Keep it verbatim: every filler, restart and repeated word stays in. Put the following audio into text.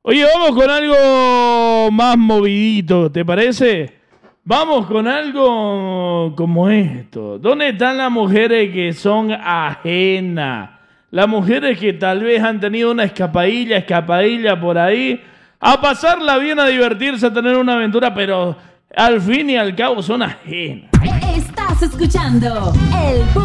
Oye, vamos con algo más movidito, ¿te parece? Vamos con algo como esto. ¿Dónde están las mujeres que son ajenas? Las mujeres que tal vez han tenido una escapadilla, escapadilla por ahí, a pasarla bien, a divertirse, a tener una aventura, pero al fin y al cabo son ajenas. Estás escuchando el